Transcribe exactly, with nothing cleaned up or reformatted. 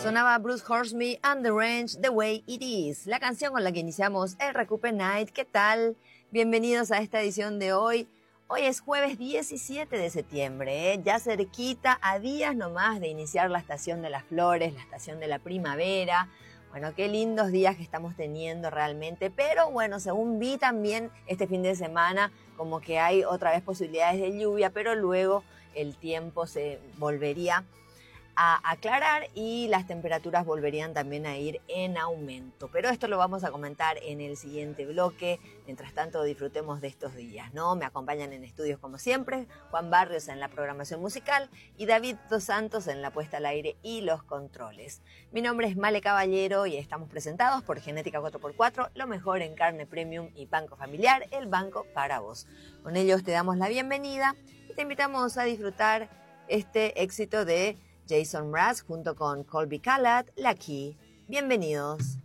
Sonaba Bruce Hornsby and the Range, The Way It Is, la canción con la que iniciamos el Recupe Night. ¿Qué tal? Bienvenidos a esta edición de hoy. Hoy es jueves diecisiete de septiembre, ¿eh? Ya cerquita, a días nomás de iniciar la estación de las flores, la estación de la primavera. Bueno, qué lindos días que estamos teniendo realmente, pero bueno, según vi también este fin de semana, como que hay otra vez posibilidades de lluvia, pero luego el tiempo se volvería a aclarar y las temperaturas volverían también a ir en aumento. Pero esto lo vamos a comentar en el siguiente bloque. Mientras tanto, disfrutemos de estos días, ¿no? Me acompañan en estudios como siempre, Juan Barrios en la programación musical y David Dos Santos en la puesta al aire y los controles. Mi nombre es Male Caballero y estamos presentados por Genética cuatro por cuatro, lo mejor en carne premium y banco familiar, el banco para vos. Con ellos te damos la bienvenida y te invitamos a disfrutar este éxito de Jason Mraz junto con Colby Callat, La Key. Bienvenidos.